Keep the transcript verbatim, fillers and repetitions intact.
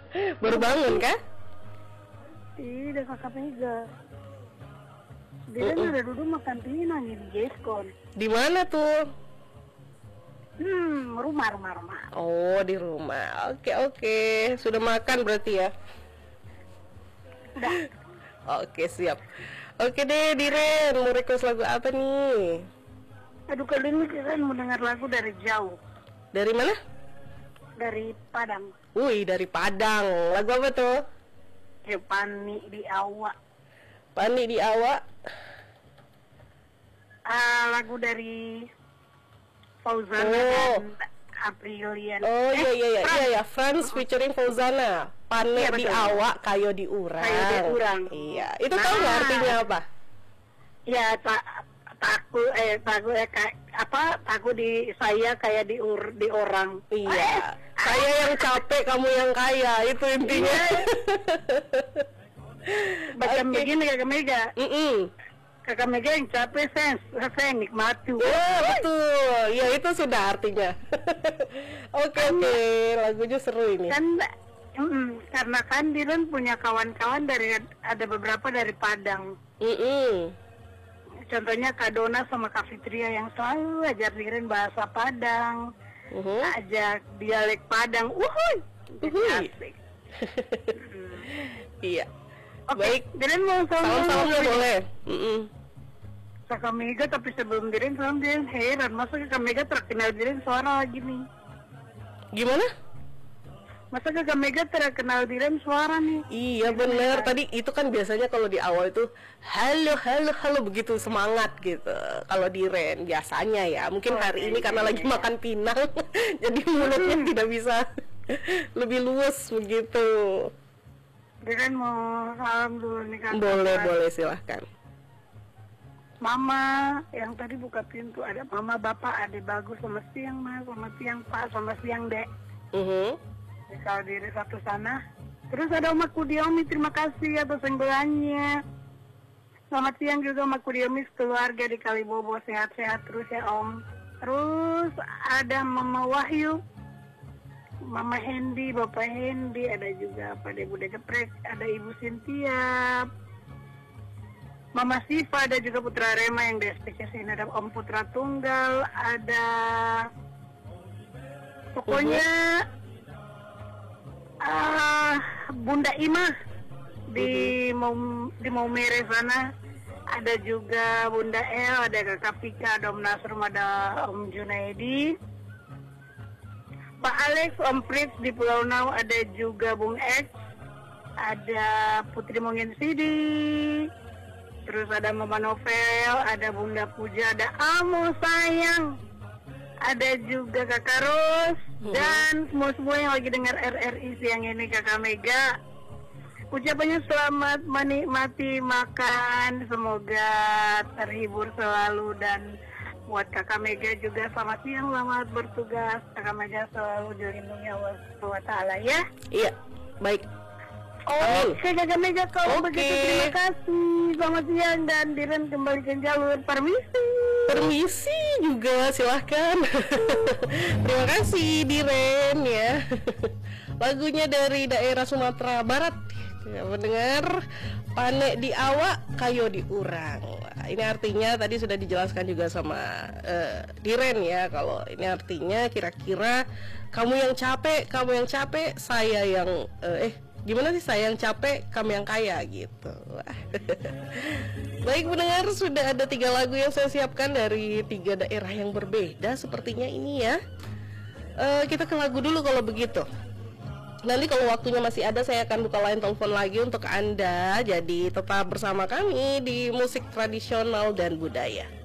Baru bangun kah? Tidak, kakak Mega. Dia uh -uh. ada duduk makan pinang di Geskon. Di mana tuh? Hmm, rumah, rumah, rumah. Oh, di rumah. Oke, oke. Sudah makan berarti ya? Udah. Oke, siap. Oke deh, Diren. Mau request lagu apa nih? Aduh, kali ini kita mau dengar lagu dari jauh. Dari mana? Dari Padang. Wih, dari Padang. Lagu apa tuh? Ya, Pani di Awak. Pani di Awak. Uh, lagu dari Fauzana oh. dan Aprilian. Oh eh, iya iya iya iya ya, Franz featuring Fauzana. Pane iya, di awak, kayo di urang. Kayo di urang. Iya, itu nah, tahu nggak artinya apa? Ya, tak taku eh taku eh kayak apa? Taku di saya kayak di ur di orang. Iya. Eh, saya yang capek, kamu yang kaya, itu intinya. Baca okay. Begini kakak Mega. Mm -mm. Kakak Mega yang capek, saya, saya nikmati. Ya, betul. Ya, itu sudah artinya. Oke, oke. Okay. Lagunya seru ini. Kan, mm, karena kan Diren punya kawan-kawan dari, ada beberapa dari Padang. Mm -mm. Contohnya Kak Dona sama Kak Fitria yang selalu ajar Diren bahasa Padang. Uh -huh. Ajak dialek Padang. Uhuy. Uhuy. Iya. Oke, baik. Diren mau salam-salam boleh. Mm -mm. Kakak Mega, tapi sebelum Diren salam, Diren heran, masa Kakak Mega terkenal Diren suara gini? Gimana? Masa Kakak Mega terkenal Diren suara nih? Iya bener, tadi itu kan biasanya kalau di awal itu halo halo halo begitu semangat gitu. Kalau Diren biasanya ya, mungkin oh, hari ini karena iya, lagi iya. makan pinang, jadi mulutnya hmm. tidak bisa lebih luwes begitu. Diren mau salam dulu nih kan? Boleh boleh silahkan. Mama yang tadi buka pintu, ada mama, bapak, adik bagus, sama siang mas, sama siang pak, sama siang dek. Uh -huh. Kalau diri satu sana. Terus ada Oma Kudiomi, terima kasih atas senggolannya. Selamat siang juga Oma Kudiomi, keluarga di Kalibobo, sehat-sehat terus ya Om. Terus ada Mama Wahyu, Mama Hendy, Bapak Hendy, ada juga Pak Bude Geprek, ada Ibu Cynthia, Mama Siva, ada juga Putra Rema yang di S P C sini, ada Om Putra Tunggal, ada pokoknya uh, Bunda Ima di mau di Maumere sana, ada juga Bunda El, ada Kakak Pika, ada Om Nasrum, ada Om Junaidi, Pak Alex, Om Fritz di Pulau Nau, ada juga Bung X, ada Putri Mungin Sidi. Terus ada Mama Novel, ada Bunda Puja, ada Amo sayang, ada juga Kakak Ros, hmm. dan semua-semua yang lagi dengar R R I siang ini Kakak Mega. Ucapannya selamat menikmati makan, semoga terhibur selalu, dan buat Kakak Mega juga selamat siang, selamat bertugas. Kakak Mega selalu dilindungi Allah subhanahu wa taala ya. Iya, baik. Oh, saya Kakak Mega kalau okay. begitu terima kasih. Selamat siang dan Diren kembalikan jalur. Permisi. Permisi juga, silahkan. Terima kasih Diren ya. Lagunya dari daerah Sumatera Barat. Ya, mendengar Pane di awak, kayo di urang. Ini artinya tadi sudah dijelaskan juga sama uh, Diren ya. Kalau ini artinya kira-kira kamu yang capek, kamu yang capek, saya yang uh, eh gimana sih, saya yang capek, kamu yang kaya gitu. Baik pendengar, sudah ada tiga lagu yang saya siapkan dari tiga daerah yang berbeda sepertinya ini ya. uh, Kita ke lagu dulu kalau begitu. Nanti kalau waktunya masih ada saya akan buka line telepon lagi untuk Anda. Jadi tetap bersama kami di Musik Tradisional dan Budaya.